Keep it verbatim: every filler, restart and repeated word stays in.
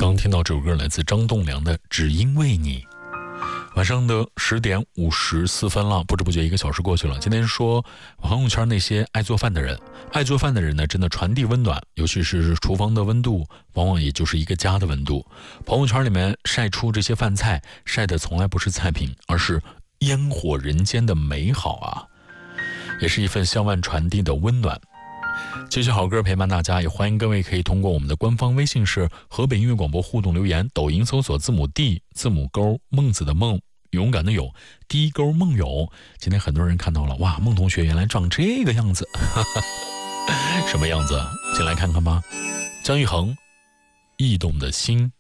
刚听到这首歌来自张栋梁的《只因为你》。晚上的十点五十四分了，不知不觉一个小时过去了。今天说朋友圈那些爱做饭的人，爱做饭的人呢，真的传递温暖，尤其是厨房的温度，往往也就是一个家的温度。朋友圈里面晒出这些饭菜，晒的从来不是菜品，而是烟火人间的美好啊，也是一份向外传递的温暖。继续好歌陪伴大家，也欢迎各位可以通过我们的官方微信是河北音乐广播互动留言，抖音搜索字母 D 字母勾孟子的孟勇敢的勇低勾孟勇。今天很多人看到了，哇，孟同学原来长这个样子什么样子进来看看吧。姜育恒驿动的心。